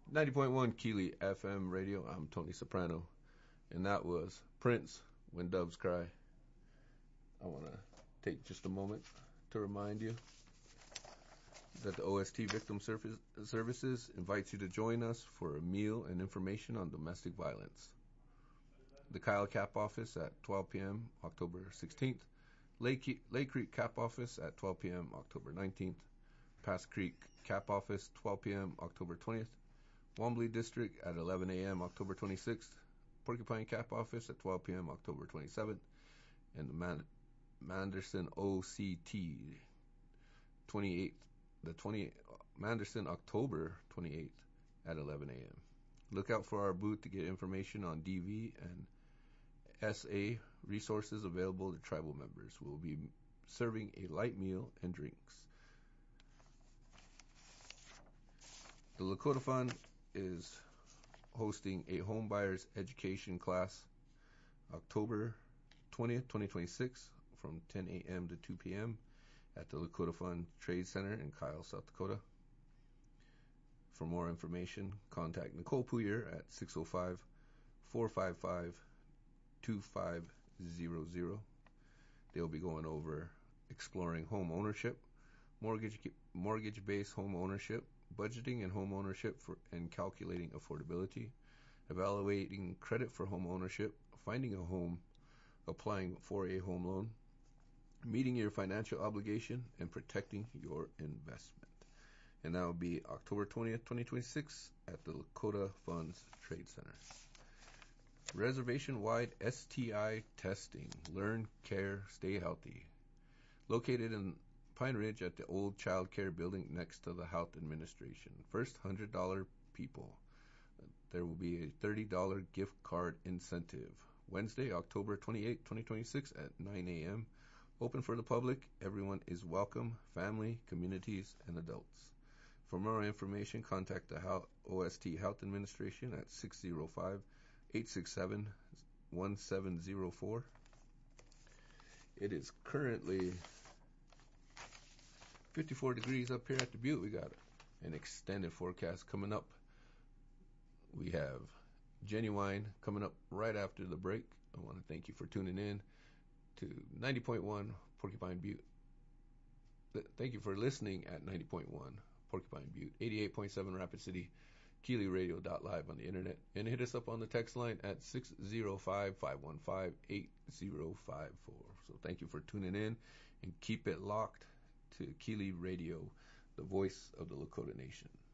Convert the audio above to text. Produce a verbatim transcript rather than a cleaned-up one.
ninety point one Keely F M radio. I'm Tony Soprano. And that was Prince, When Doves Cry. I want to take just a moment to remind you that the O S T Victim Service, Services invites you to join us for a meal and information on domestic violence. The Kyle Cap Office at twelve p.m. October sixteenth. Lake, Lake Creek Cap Office at twelve p.m. October nineteenth. Pass Creek Cap Office twelve p.m. October twentieth. Wombly District at eleven a.m. October twenty-sixth. Porcupine Cap Office at twelve p.m. October twenty-seventh. And the Man- Manderson O C T twenty-eighth. The twenty Manderson October twenty-eighth at eleven a.m. Look out for our booth to get information on D V and S A resources available to tribal members. We'll be serving a light meal and drinks. The Lakota Fund is hosting a home buyers education class October twentieth, twenty twenty-six from ten a.m. to two p.m. at the Lakota Fund Trade Center in Kyle, South Dakota. For more information, contact Nicole Puyer at six oh five, four five five, two five zero zero. They'll be going over exploring home ownership, mortgage mortgage-based home ownership, budgeting and home ownership for, and calculating affordability, evaluating credit for home ownership, finding a home, applying for a home loan, meeting your financial obligation, and protecting your investment. And that will be October twentieth, twenty twenty-six at the Lakota Funds Trade Center. Reservation-wide S T I testing. Learn, care, stay healthy. Located in Pine Ridge at the old child care building next to the Health Administration. First one hundred dollars people. There will be a thirty dollars gift card incentive. Wednesday, October twenty-eighth, twenty twenty-six at nine a.m. Open for the public. Everyone is welcome. Family, communities, and adults. For more information, contact the O S T Health Administration at six oh five, eight six seven, one seven zero four. It is currently fifty-four degrees up here at the Butte. We got an extended forecast coming up. We have Genuine coming up right after the break. I want to thank you for tuning in to ninety point one Porcupine Butte. Thank you for listening at ninety point one Porcupine Butte, eighty-eight point seven Rapid City, Keely Radio dot live on the internet, and hit us up on the text line at six oh five, five one five, eight oh five four. So thank you for tuning in, and keep it locked to Keely Radio, the voice of the Lakota Nation.